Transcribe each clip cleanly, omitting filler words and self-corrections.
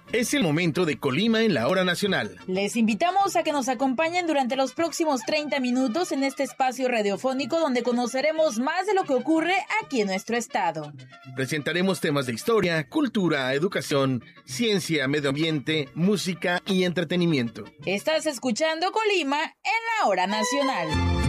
Es el momento de Colima en la hora nacional. Les invitamos a que nos acompañen durante los próximos 30 minutos en este espacio radiofónico donde conoceremos más de lo que ocurre aquí en nuestro estado. Presentaremos temas de historia, cultura, educación, ciencia, medio ambiente, música y entretenimiento. Estás escuchando Colima en la hora nacional.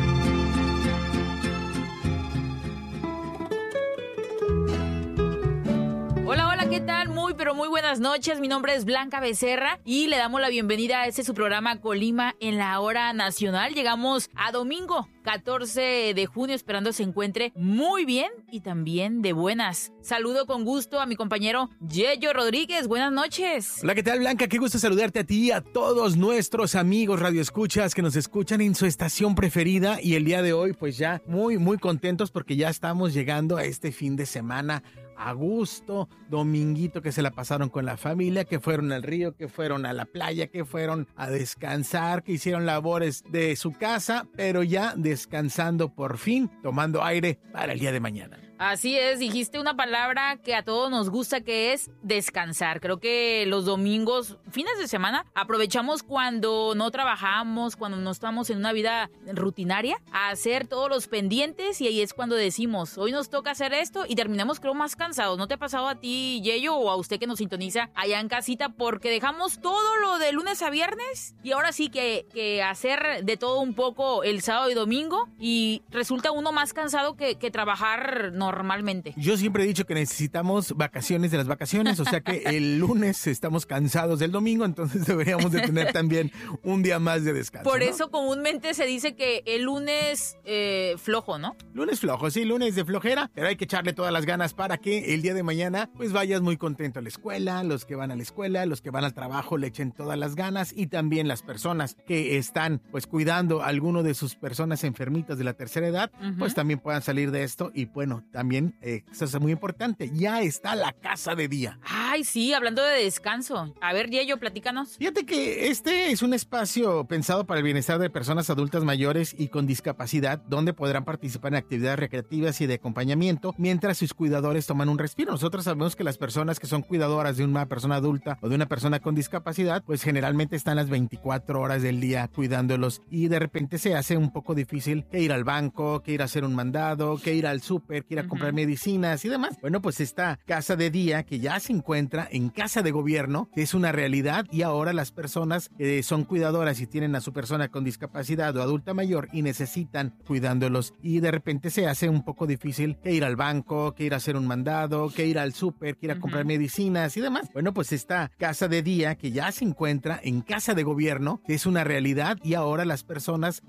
Hola, ¿qué tal? Pero muy buenas noches. Mi nombre es Blanca Becerra y le damos la bienvenida a este su programa Colima en la hora nacional. Llegamos a domingo 14 de junio esperando se encuentre muy bien y también de buenas. Saludo con gusto a mi compañero Yeyo Rodríguez. Buenas noches. Hola, ¿qué tal, Blanca? Qué gusto saludarte a ti y a todos nuestros amigos radioescuchas que nos escuchan en su estación preferida. Y el día de hoy, pues ya muy contentos porque ya estamos llegando a este fin de semana a gusto, dominguito que se la pasaron con la familia, que fueron al río, que fueron a la playa, que fueron a descansar, que hicieron labores de su casa, pero ya descansando por fin, tomando aire para el día de mañana. Así es, dijiste una palabra que a todos nos gusta, que es descansar. Creo que los domingos, fines de semana, aprovechamos cuando no trabajamos, cuando no estamos en una vida rutinaria, a hacer todos los pendientes y ahí es cuando decimos, hoy nos toca hacer esto y terminamos creo más cansados. ¿No te ha pasado a ti, Yeyo, o a usted que nos sintoniza allá en casita? Porque dejamos todo lo de lunes a viernes y ahora sí que hacer de todo un poco el sábado y domingo y resulta uno más cansado que trabajar normalmente. Yo siempre he dicho que necesitamos vacaciones de las vacaciones, o sea que el lunes estamos cansados del domingo, entonces deberíamos de tener también un día más de descanso. Por eso comúnmente se dice que el lunes flojo, ¿no? Lunes flojo, sí, lunes de flojera, pero hay que echarle todas las ganas para que el día de mañana pues vayas muy contento a la escuela, los que van a la escuela, los que van al trabajo le echen todas las ganas y también las personas que están pues cuidando a alguno de sus personas enfermitas de la tercera edad, pues también puedan salir de esto y bueno, también, eso es muy importante, ya está la casa de día. Ay, sí, hablando de descanso. A ver, Yeyo, platícanos. Fíjate que este es un espacio pensado para el bienestar de personas adultas mayores y con discapacidad, donde podrán participar en actividades recreativas y de acompañamiento mientras sus cuidadores toman un respiro. Nosotros sabemos que las personas que son cuidadoras de una persona adulta o de una persona con discapacidad, pues generalmente están las 24 horas del día cuidándolos y de repente se hace un poco difícil que ir al banco, que ir a hacer un mandado, que ir al súper, que ir a comprar medicinas y demás. Bueno, pues esta casa de día que ya se encuentra en casa de gobierno, que es una realidad y ahora las personas que son cuidadoras y tienen a su persona con discapacidad o adulta mayor y necesitan cuidándolos y de repente se hace un poco difícil que ir al banco, que ir a hacer un mandado, que ir al súper, que ir a comprar medicinas y demás. Bueno, pues esta casa de día que ya se encuentra en casa de gobierno, que es una realidad y ahora las personas